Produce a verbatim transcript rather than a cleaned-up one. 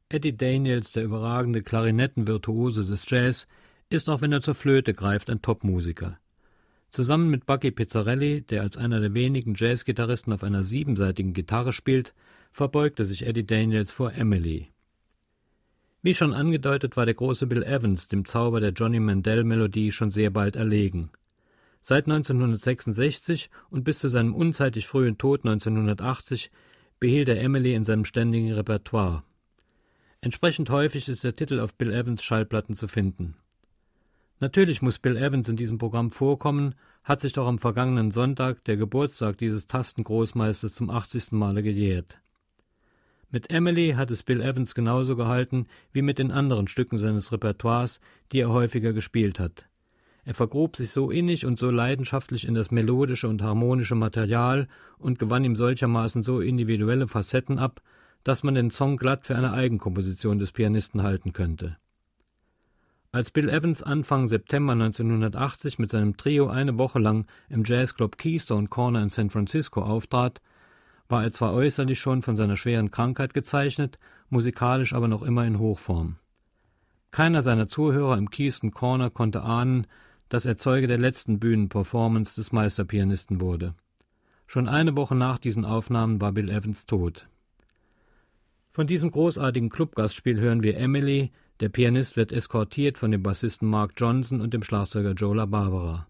Eddie Daniels, der überragende Klarinettenvirtuose des Jazz, ist, auch wenn er zur Flöte greift, ein Topmusiker. Zusammen mit Bucky Pizzarelli, der als einer der wenigen Jazzgitarristen auf einer siebensaitigen Gitarre spielt, verbeugte sich Eddie Daniels vor Emily. Wie schon angedeutet, war der große Bill Evans dem Zauber der Johnny Mandel-Melodie schon sehr bald erlegen. Seit neunzehnhundertsechsundsechzig und bis zu seinem unzeitig frühen Tod neunzehnhundertachtzig behielt er Emily in seinem ständigen Repertoire. Entsprechend häufig ist der Titel auf Bill Evans Schallplatten zu finden. Natürlich muss Bill Evans in diesem Programm vorkommen, hat sich doch am vergangenen Sonntag, der Geburtstag dieses Tastengroßmeisters, zum achtzigsten Male gejährt. Mit Emily hat es Bill Evans genauso gehalten wie mit den anderen Stücken seines Repertoires, die er häufiger gespielt hat. Er vergrub sich so innig und so leidenschaftlich in das melodische und harmonische Material und gewann ihm solchermaßen so individuelle Facetten ab, dass man den Song glatt für eine Eigenkomposition des Pianisten halten könnte. Als Bill Evans Anfang September neunzehnhundertachtzig mit seinem Trio eine Woche lang im Jazzclub Keystone Corner in San Francisco auftrat, war er zwar äußerlich schon von seiner schweren Krankheit gezeichnet, musikalisch aber noch immer in Hochform. Keiner seiner Zuhörer im Keystone Corner konnte ahnen, dass er Zeuge der letzten Bühnenperformance des Meisterpianisten wurde. Schon eine Woche nach diesen Aufnahmen war Bill Evans tot. Von diesem großartigen Clubgastspiel hören wir Emily, der Pianist wird eskortiert von dem Bassisten Mark Johnson und dem Schlagzeuger Joe LaBarbera.